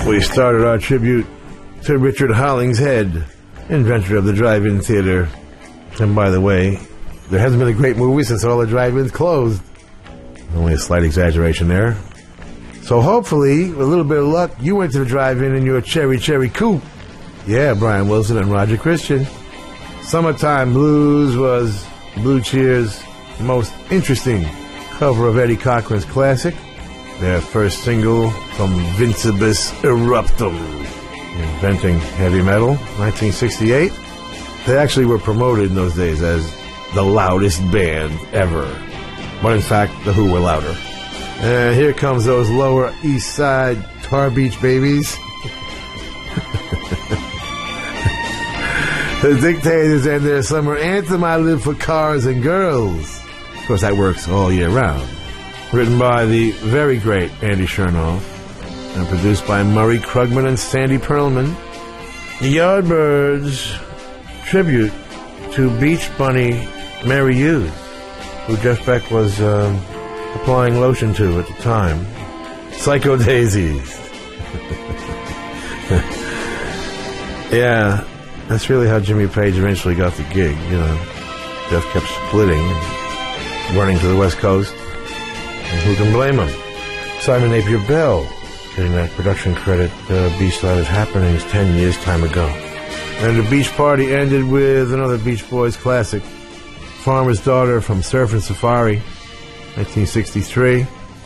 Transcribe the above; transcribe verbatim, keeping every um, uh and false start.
We started our tribute to Richard Hollingshead, inventor of the drive-in theater. And by the way, there hasn't been a great movie since all the drive-ins closed. Only a slight exaggeration there. So hopefully, with a little bit of luck, you went to the drive-in in your Cherry Cherry Coupe. Yeah, Brian Wilson and Roger Christian. Summertime Blues was Blue Cheer's most interesting cover of Eddie Cochran's classic. Their first single from Vincebus Eruptum, inventing heavy metal, nineteen sixty-eight. They actually were promoted in those days as the loudest band ever. But in fact, the Who were louder. And here comes those Lower East Side Tar Beach babies. The Dictators and their summer anthem, I Live for Cars and Girls. Of course, that works all year round. Written by the very great Andy Chernoff and produced by Murray Krugman and Sandy Pearlman. The Yardbirds, tribute to Beach Bunny Mary Hughes, who Jeff Beck was um, applying lotion to at the time. Psycho Daisies. Yeah, that's really how Jimmy Page eventually got the gig. You know, Jeff kept splitting and running to the West Coast. And who can blame him? Simon Napier Bell getting that production credit. Uh, Beach started Happenings ten years time ago. And the beach party ended with another Beach Boys classic, Farmer's Daughter from Surf and Safari, nineteen sixty-three.